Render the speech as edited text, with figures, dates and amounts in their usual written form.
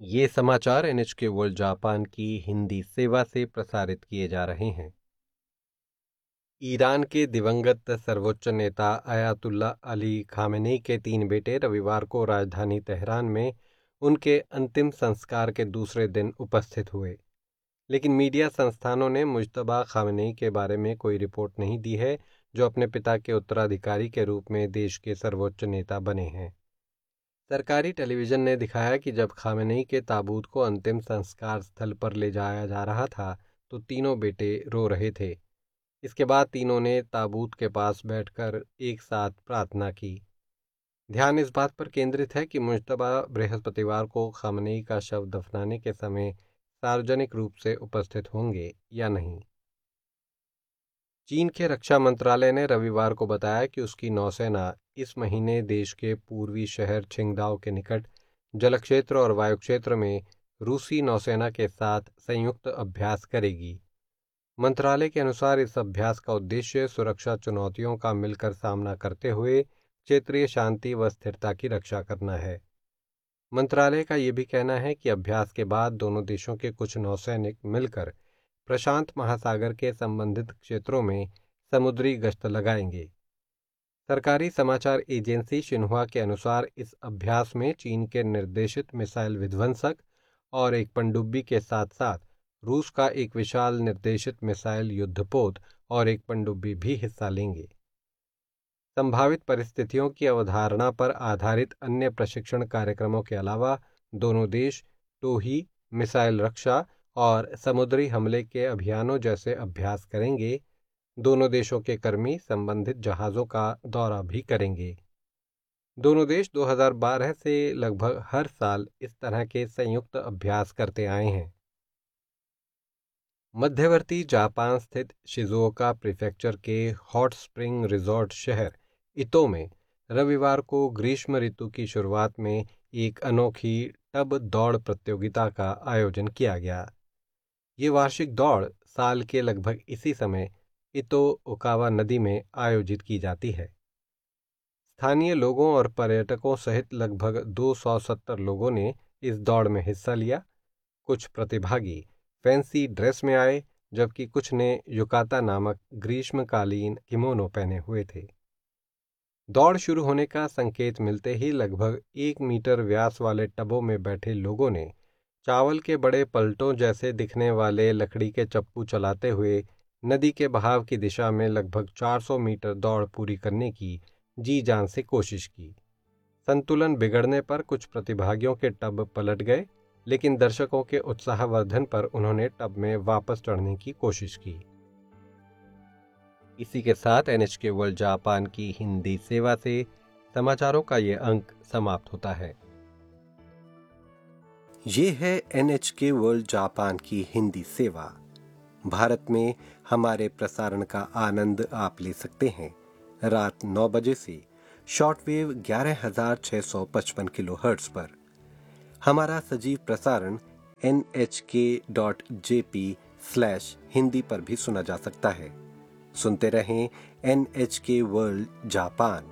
ये समाचार NHK world Japan की हिंदी सेवा से प्रसारित किए जा रहे हैं। ईरान के दिवंगत सर्वोच्च नेता आयतुल्ला अली खामेनेई के 3 बेटे रविवार को राजधानी तेहरान में उनके अंतिम संस्कार के दूसरे दिन उपस्थित हुए, लेकिन मीडिया संस्थानों ने मुज्तबा खामेनेई के बारे में कोई रिपोर्ट नहीं दी है, जो अपने पिता के उत्तराधिकारी के रूप में देश के सर्वोच्च नेता बने हैं। सरकारी टेलीविजन ने दिखाया कि जब खामेनेई के ताबूत को अंतिम संस्कार स्थल पर ले जाया जा रहा था तो तीनों बेटे रो रहे थे। इसके बाद तीनों ने ताबूत के पास बैठकर एक साथ प्रार्थना की। ध्यान इस बात पर केंद्रित है कि मुज्तबा बृहस्पतिवार को खामेनेई का शव दफनाने के समय सार्वजनिक रूप से उपस्थित होंगे या नहीं। चीन के रक्षा मंत्रालय ने रविवार को बताया कि उसकी नौसेना इस महीने देश के पूर्वी शहर छिंगदाओ के निकट जलक्षेत्र और वायुक्षेत्र में रूसी नौसेना के साथ संयुक्त अभ्यास करेगी। मंत्रालय के अनुसार इस अभ्यास का उद्देश्य सुरक्षा चुनौतियों का मिलकर सामना करते हुए क्षेत्रीय शांति व स्थिरता की रक्षा करना है। मंत्रालय का यह भी कहना है कि अभ्यास के बाद दोनों देशों के कुछ नौसैनिक मिलकर प्रशांत महासागर के संबंधित क्षेत्रों में समुद्री गश्त लगाएंगे। सरकारी समाचार एजेंसी शिन्हुआ के अनुसार इस अभ्यास में चीन के निर्देशित मिसाइल विध्वंसक और एक पनडुब्बी के साथ साथ रूस का एक विशाल निर्देशित मिसाइल युद्धपोत और एक पनडुब्बी भी हिस्सा लेंगे। संभावित परिस्थितियों की अवधारणा पर आधारित अन्य प्रशिक्षण कार्यक्रमों के अलावा दोनों देश टोही, मिसाइल रक्षा और समुद्री हमले के अभियानों जैसे अभ्यास करेंगे। दोनों देशों के कर्मी संबंधित जहाज़ों का दौरा भी करेंगे। दोनों देश 2012 से लगभग हर साल इस तरह के संयुक्त अभ्यास करते आए हैं। मध्यवर्ती जापान स्थित शिजुओका प्रीफेक्चर के हॉट स्प्रिंग रिजॉर्ट शहर इतो में रविवार को ग्रीष्म ऋतु की शुरुआत में एक अनोखी टब दौड़ प्रतियोगिता का आयोजन किया गया। ये वार्षिक दौड़ साल के लगभग इसी समय इतो ओकावा नदी में आयोजित की जाती है। स्थानीय लोगों और पर्यटकों सहित लगभग 270 लोगों ने इस दौड़ में हिस्सा लिया। कुछ प्रतिभागी फैंसी ड्रेस में आए, जबकि कुछ ने युकाता नामक ग्रीष्मकालीन किमोनो पहने हुए थे। दौड़ शुरू होने का संकेत मिलते ही लगभग 1 मीटर व्यास वाले टबों में बैठे लोगों ने चावल के बड़े पलटों जैसे दिखने वाले लकड़ी के चप्पू चलाते हुए नदी के बहाव की दिशा में लगभग 400 मीटर दौड़ पूरी करने की जी जान से कोशिश की। संतुलन बिगड़ने पर कुछ प्रतिभागियों के टब पलट गए, लेकिन दर्शकों के उत्साहवर्धन पर उन्होंने टब में वापस चढ़ने की कोशिश की। इसी के साथ एनएचके वर्ल्ड जापान की हिंदी सेवा से समाचारों का ये अंक समाप्त होता है। ये है एनएचके वर्ल्ड जापान की हिंदी सेवा। भारत में हमारे प्रसारण का आनंद आप ले सकते हैं रात 9 बजे से शॉर्टवेव 11,655 किलोहर्ट्ज पर। हमारा सजीव प्रसारण nhk.jp/हिंदी पर भी सुना जा सकता है। सुनते रहें एनएचके वर्ल्ड जापान।